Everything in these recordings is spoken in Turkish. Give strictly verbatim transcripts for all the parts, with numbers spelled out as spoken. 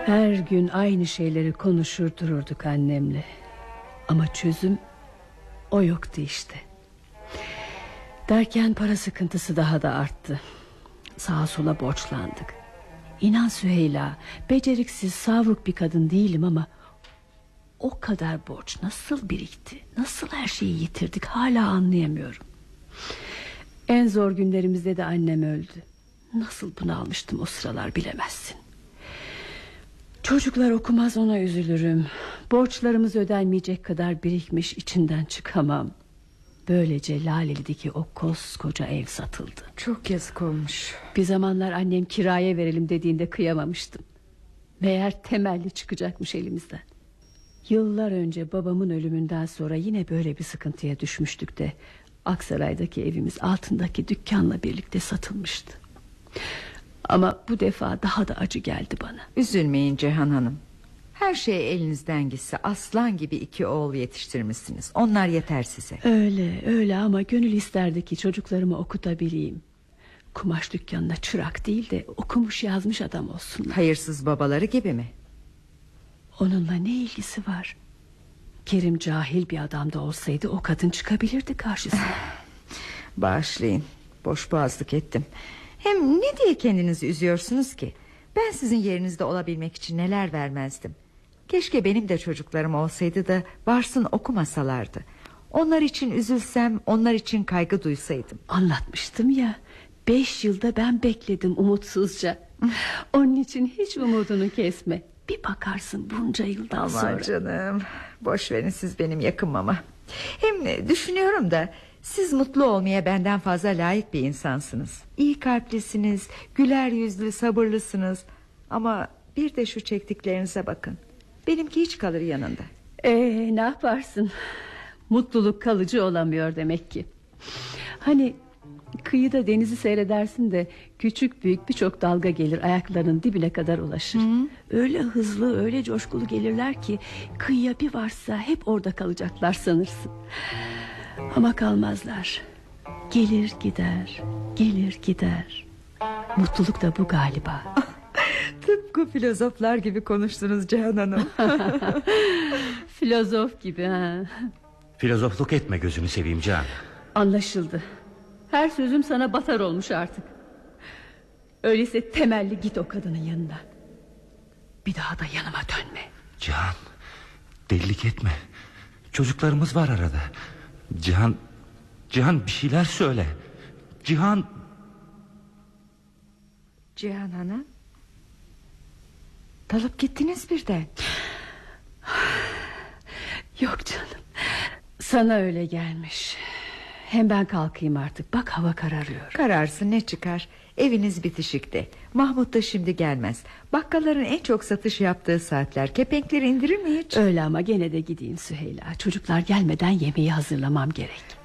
Her gün aynı şeyleri konuşur dururduk annemle. Ama çözüm o yoktu işte. Derken para sıkıntısı daha da arttı. Sağa sola borçlandık. İnan Süheyla, beceriksiz, savruk bir kadın değilim ama o kadar borç nasıl birikti? Nasıl her şeyi yitirdik hala anlayamıyorum. En zor günlerimizde de annem öldü. Nasıl bunalmıştım o sıralar bilemezsin. Çocuklar okumaz, ona üzülürüm. Borçlarımız ödenmeyecek kadar birikmiş, içinden çıkamam. Böylece Laleli'deki o koskoca ev satıldı. Çok yazık olmuş. Bir zamanlar annem kiraya verelim dediğinde kıyamamıştım. Meğer temelli çıkacakmış elimizden. Yıllar önce babamın ölümünden sonra yine böyle bir sıkıntıya düşmüştük de Aksaray'daki evimiz altındaki dükkanla birlikte satılmıştı. Ama bu defa daha da acı geldi bana. Üzülmeyin Cihan Hanım. Her şey elinizden gitse aslan gibi iki oğul yetiştirmişsiniz. Onlar yeter size. Öyle öyle ama gönül isterdi ki çocuklarımı okutabileyim. Kumaş dükkanına çırak değil de okumuş yazmış adam olsunlar. Hayırsız babaları gibi mi? Onunla ne ilgisi var? Kerim cahil bir adam da olsaydı o kadın çıkabilirdi karşısına. Bağışlayın, boş boğazlık ettim. Hem ne diye kendinizi üzüyorsunuz ki? Ben sizin yerinizde olabilmek için neler vermezdim. Keşke benim de çocuklarım olsaydı da varsın okumasalardı. Onlar için üzülsem, onlar için kaygı duysaydım. Anlatmıştım ya, beş yılda ben bekledim umutsuzca. Onun için hiç umudunu kesme. Bir bakarsın bunca yıldan Aman sonra. Aman canım, boş verin siz benim yakınmama. Hem düşünüyorum da siz mutlu olmaya benden fazla layık bir insansınız. İyi kalplisiniz, güler yüzlü, sabırlısınız. Ama bir de şu çektiklerinize bakın. Benimki hiç kalır yanında. Ee, ne yaparsın? Mutluluk kalıcı olamıyor demek ki. Hani kıyıda denizi seyredersin de küçük büyük birçok dalga gelir, ayaklarının dibine kadar ulaşır. Hı. Öyle hızlı, öyle coşkulu gelirler ki kıyıya bir varsa hep orada kalacaklar sanırsın. Ama kalmazlar. Gelir gider, gelir gider. Mutluluk da bu galiba. Tıpkı filozoflar gibi konuştunuz Cihan Hanım. Filozof gibi ha. Filozofluk etme gözünü seveyim Cihan. Anlaşıldı. Her sözüm sana batar olmuş artık. Öyleyse temelli git o kadının yanına. Bir daha da yanıma dönme. Cihan, delilik etme. Çocuklarımız var arada. Cihan, Cihan bir şeyler söyle. Cihan. Cihan Hanım, dalıp gittiniz birden. Yok canım, sana öyle gelmiş. Hem ben kalkayım artık, bak hava kararıyor. Kararsın, ne çıkar? Eviniz bitişikte. Mahmut da şimdi gelmez. Bakkalların en çok satış yaptığı saatler. Kepenkleri indirir mi hiç? Öyle ama gene de gideyim Süheyla. Çocuklar gelmeden yemeği hazırlamam gerek.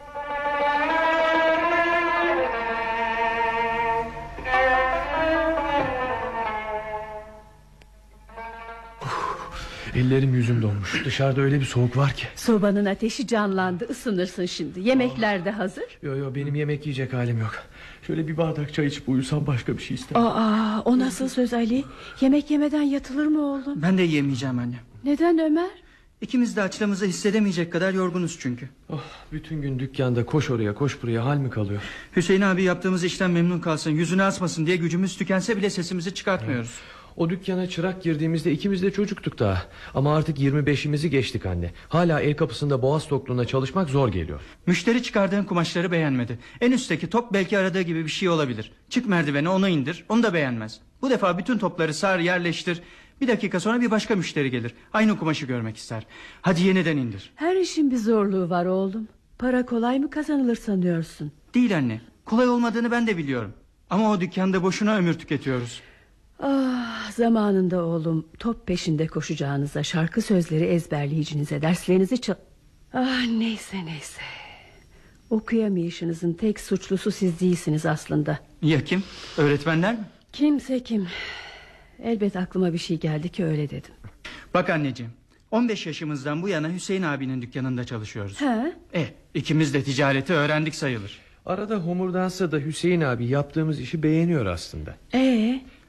Ellerim yüzüm donmuş. Dışarıda öyle bir soğuk var ki. Sobanın ateşi canlandı, ısınırsın şimdi. Yemekler de hazır. Yo yo, benim yemek yiyecek halim yok. Şöyle bir bardak çay içip uyusam başka bir şey istemem. Aa, o nasıl söz Ali? Yemek yemeden yatılır mı oğlum? Ben de yiyemeyeceğim anne. Neden Ömer? İkimiz de açlığımızı hissedemeyecek kadar yorgunuz çünkü. Oh, bütün gün dükkanda koş oraya koş buraya, hal mi kalıyor? Hüseyin abi yaptığımız işten memnun kalsın, yüzünü asmasın diye gücümüz tükense bile sesimizi çıkartmıyoruz. Evet. O dükkana çırak girdiğimizde ikimiz de çocuktuk daha. Ama artık yirmi beşimizi geçtik anne. Hala el kapısında boğaz tokluğunda çalışmak zor geliyor. Müşteri çıkardığın kumaşları beğenmedi. En üstteki top belki aradığı gibi bir şey olabilir. Çık merdivene, onu indir, onu da beğenmez. Bu defa bütün topları sar, yerleştir. Bir dakika sonra bir başka müşteri gelir. Aynı kumaşı görmek ister. Hadi yeniden indir. Her işin bir zorluğu var oğlum. Para kolay mı kazanılır sanıyorsun? Değil anne, kolay olmadığını ben de biliyorum. Ama o dükkanda boşuna ömür tüketiyoruz. Ah, zamanında oğlum top peşinde koşacağınıza, şarkı sözleri ezberleyicinize derslerinizi çal... Ah, neyse neyse. Okuyamayışınızın tek suçlusu siz değilsiniz aslında. Ya kim? Öğretmenler mi? Kimse kim. Elbet aklıma bir şey geldi ki öyle dedim. Bak anneciğim, on beş yaşımızdan bu yana Hüseyin abinin dükkanında çalışıyoruz. He? E, ikimiz de ticareti öğrendik sayılır. Arada homurdansa da Hüseyin abi yaptığımız işi beğeniyor aslında. Ee?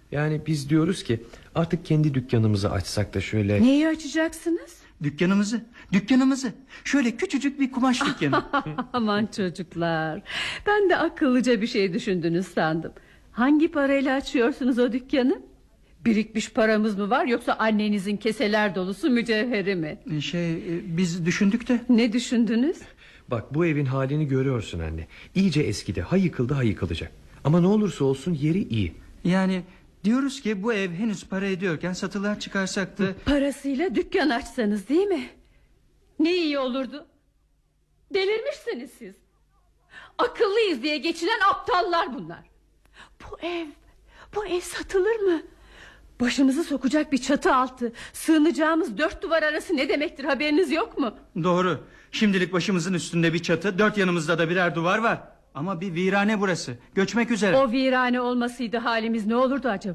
Yani biz diyoruz ki artık kendi dükkanımızı açsak da şöyle... Neyi açacaksınız? Dükkanımızı, dükkanımızı. Şöyle küçücük bir kumaş dükkanı. Aman çocuklar, ben de akıllıca bir şey düşündünüz sandım. Hangi parayla açıyorsunuz o dükkanı? Birikmiş paramız mı var, yoksa annenizin keseler dolusu mücevheri mi? Şey e, biz düşündük de. Ne düşündünüz? Bak, bu evin halini görüyorsun anne. İyice eskidi, ha yıkıldı ha yıkılacak. Ama ne olursa olsun yeri iyi. Yani diyoruz ki bu ev henüz para ediyorken satılığa çıkarsak da... Parasıyla dükkan açsanız değil mi? Ne iyi olurdu. Delirmişsiniz siz. Akıllıyız diye geçinen aptallar bunlar. Bu ev, bu ev satılır mı? Başımızı sokacak bir çatı altı, sığınacağımız dört duvar arası ne demektir, haberiniz yok mu? Doğru. Şimdilik başımızın üstünde bir çatı, dört yanımızda da birer duvar var. Ama bir virane burası. Göçmek üzere. O virane olmasıydı halimiz ne olurdu acaba?